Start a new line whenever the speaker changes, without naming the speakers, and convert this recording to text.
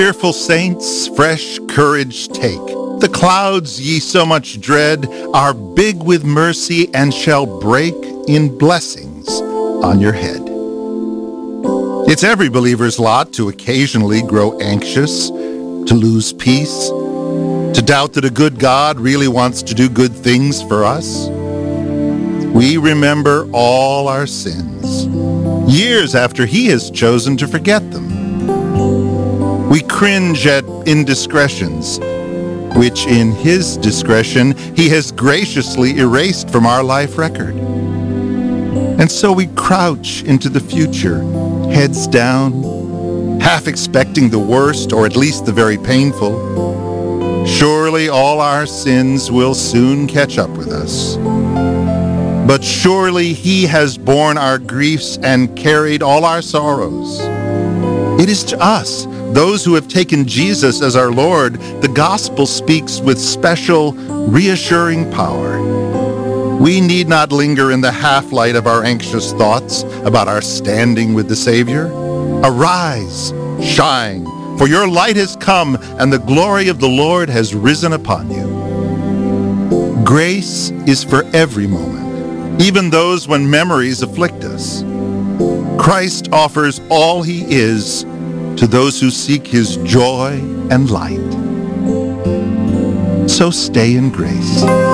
Fearful saints, fresh courage take. The clouds ye so much dread are big with mercy and shall break in blessings on your head. It's every believer's lot to occasionally grow anxious, to lose peace, to doubt that a good God really wants to do good things for us. We remember all our sins, years after He has chosen to forget them. We cringe at indiscretions, which in His discretion He has graciously erased from our life record. And so we crouch into the future, heads down, half expecting the worst or at least the very painful. Surely all our sins will soon catch up with us. But surely He has borne our griefs and carried all our sorrows. It is to us, those who have taken Jesus as our Lord, the gospel speaks with special, reassuring power. We need not linger in the half-light of our anxious thoughts about our standing with the Savior. Arise, shine, for your light has come, and the glory of the Lord has risen upon you. Grace is for every moment, even those when memories afflict us. Christ offers all He is to those who seek His joy and light. So stay in grace.